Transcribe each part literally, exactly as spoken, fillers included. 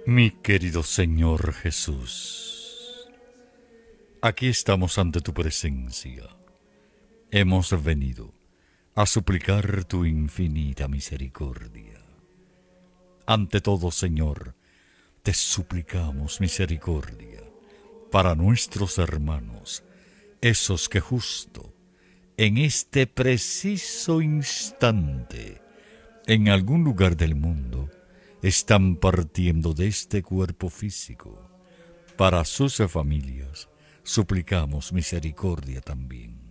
Mi querido Señor Jesús, aquí estamos ante tu presencia. Hemos venido a suplicar tu infinita misericordia. Ante todo, Señor, te suplicamos misericordia para nuestros hermanos, esos que justo en este preciso instante, en algún lugar del mundo, están partiendo de este cuerpo físico. Para sus familias, suplicamos misericordia también.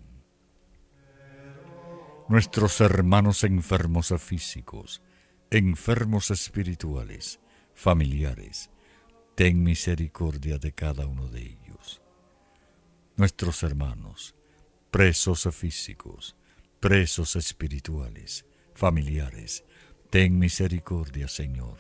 Nuestros hermanos enfermos físicos, enfermos espirituales, familiares, ten misericordia de cada uno de ellos. Nuestros hermanos, presos físicos, presos espirituales, familiares, ten misericordia, Señor.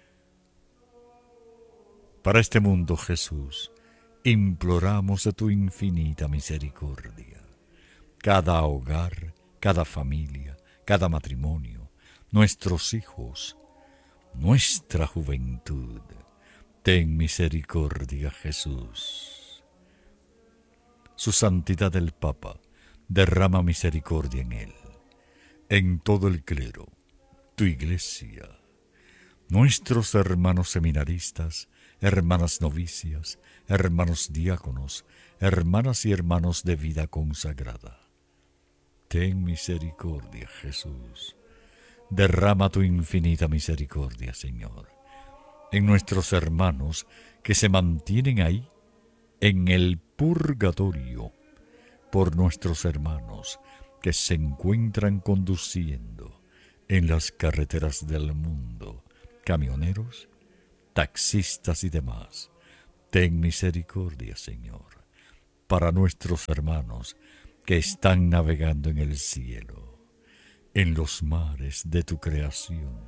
Para este mundo, Jesús, imploramos de tu infinita misericordia. Cada hogar, cada familia, cada matrimonio, nuestros hijos, nuestra juventud, ten misericordia, Jesús. Su santidad el Papa, derrama misericordia en él, en todo el clero, tu iglesia, nuestros hermanos seminaristas, hermanas novicias, hermanos diáconos, hermanas y hermanos de vida consagrada. Ten misericordia, Jesús. Derrama tu infinita misericordia, Señor, en nuestros hermanos que se mantienen ahí, en el purgatorio, por nuestros hermanos que se encuentran conduciendo en las carreteras del mundo, camioneros, taxistas y demás. Ten misericordia, Señor, para nuestros hermanos que están navegando en el cielo, en los mares de tu creación.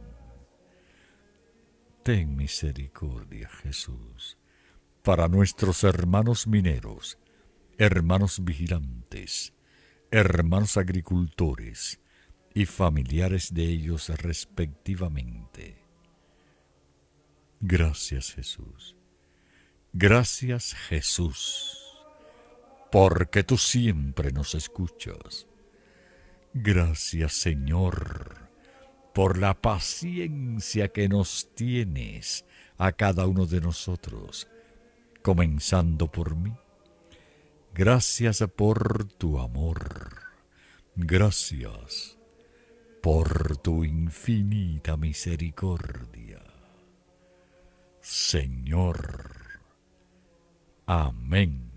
Ten misericordia, Jesús, para nuestros hermanos mineros, hermanos vigilantes, hermanos agricultores y familiares de ellos respectivamente. Gracias, Jesús. Gracias, Jesús, porque tú siempre nos escuchas. Gracias, Señor, por la paciencia que nos tienes a cada uno de nosotros, comenzando por mí. Gracias por tu amor. Gracias por tu infinita misericordia. Señor. Amén.